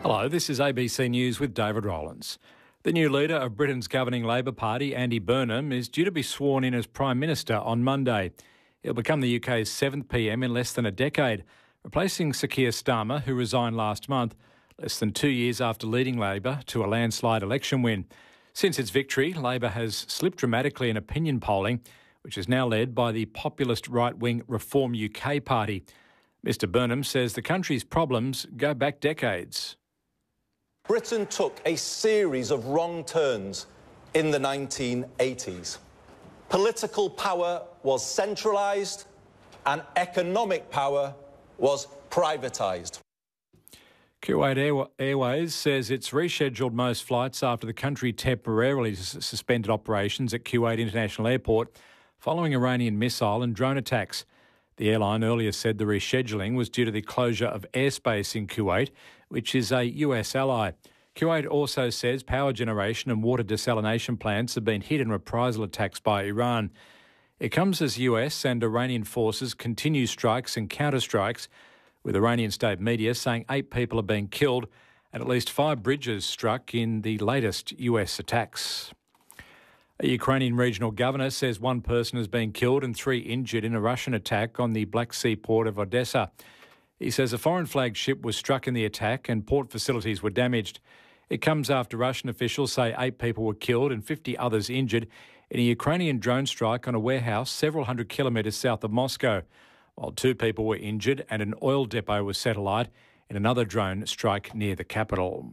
Hello, this is ABC News with David Rowlands. The new leader of Britain's governing Labor Party, Andy Burnham, is due to be sworn in as Prime Minister on Monday. He'll become the UK's 7th PM in less than a decade, replacing Sir Keir Starmer, who resigned last month, less than 2 years after leading Labor to a landslide election win. Since its victory, Labor has slipped dramatically in opinion polling, which is now led by the populist right-wing Reform UK party. Mr Burnham says the country's problems go back decades. Britain took a series of wrong turns in the 1980s. Political power was centralised and economic power was privatised. Kuwait Airways says it's rescheduled most flights after the country temporarily suspended operations at Kuwait International Airport following Iranian missile and drone attacks. The airline earlier said the rescheduling was due to the closure of airspace in Kuwait, which is a US ally. Kuwait also says power generation and water desalination plants have been hit in reprisal attacks by Iran. It comes as US and Iranian forces continue strikes and counterstrikes, with Iranian state media saying 8 people have been killed and at least 5 bridges struck in the latest US attacks. A Ukrainian regional governor says 1 person has been killed and 3 injured in a Russian attack on the Black Sea port of Odessa. He says a foreign flag ship was struck in the attack and port facilities were damaged. It comes after Russian officials say 8 people were killed and 50 others injured in a Ukrainian drone strike on a warehouse several hundred kilometres south of Moscow, while 2 people were injured and an oil depot was set alight in another drone strike near the capital.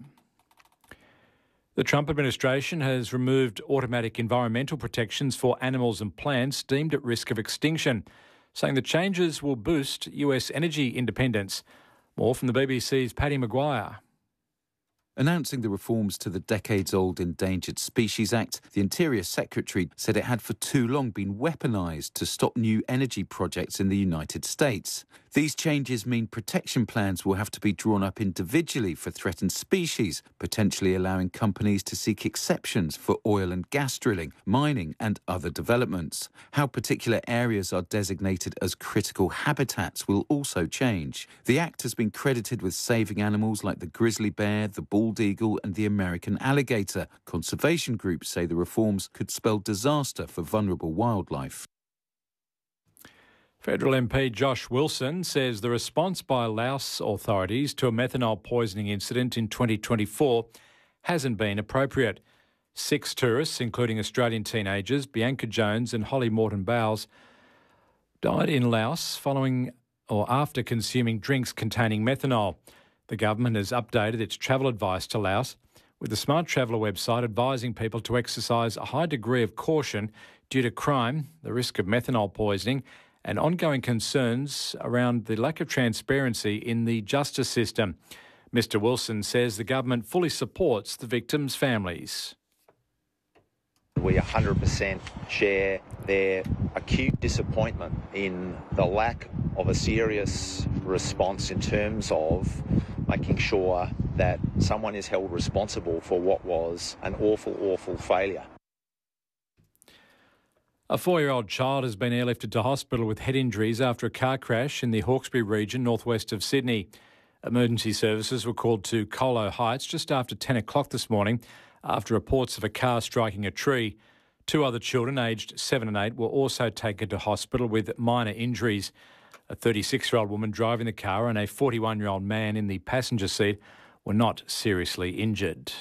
The Trump administration has removed automatic environmental protections for animals and plants deemed at risk of extinction, saying the changes will boost US energy independence. More from the BBC's Paddy Maguire. Announcing the reforms to the decades-old Endangered Species Act, the Interior Secretary said it had for too long been weaponised to stop new energy projects in the United States. These changes mean protection plans will have to be drawn up individually for threatened species, potentially allowing companies to seek exceptions for oil and gas drilling, mining and other developments. How particular areas are designated as critical habitats will also change. The Act has been credited with saving animals like the grizzly bear, the bald eagle and the American alligator. Conservation groups say the reforms could spell disaster for vulnerable wildlife. Federal MP Josh Wilson says the response by Laos authorities to a methanol poisoning incident in 2024 hasn't been appropriate. 6 tourists, including Australian teenagers Bianca Jones and Holly Morton-Bowles, died in Laos following or after consuming drinks containing methanol. The government has updated its travel advice to Laos, with the Smart Traveller website advising people to exercise a high degree of caution due to crime, the risk of methanol poisoning, and ongoing concerns around the lack of transparency in the justice system. Mr Wilson says the government fully supports the victims' families. We 100% share their acute disappointment in the lack of a serious response in terms of making sure that someone is held responsible for what was an awful, awful failure. A 4-year-old child has been airlifted to hospital with head injuries after a car crash in the Hawkesbury region northwest of Sydney. Emergency services were called to Colo Heights just after 10 o'clock this morning after reports of a car striking a tree. 2 other children aged 7 and 8 were also taken to hospital with minor injuries. A 36-year-old woman driving the car and a 41-year-old man in the passenger seat were not seriously injured.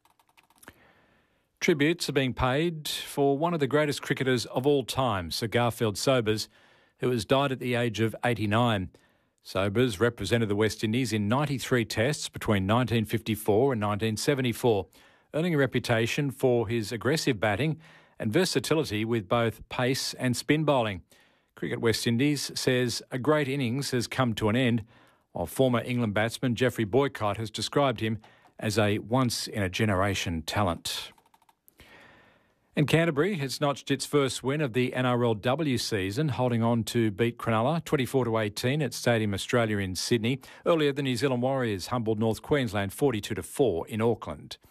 Tributes are being paid for one of the greatest cricketers of all time, Sir Garfield Sobers, who has died at the age of 89. Sobers represented the West Indies in 93 tests between 1954 and 1974, earning a reputation for his aggressive batting and versatility with both pace and spin bowling. Cricket West Indies says a great innings has come to an end, while former England batsman Geoffrey Boycott has described him as a once-in-a-generation talent. And Canterbury has notched its first win of the NRLW season, holding on to beat Cronulla 24-18 at Stadium Australia in Sydney. Earlier, the New Zealand Warriors humbled North Queensland 42-4 in Auckland.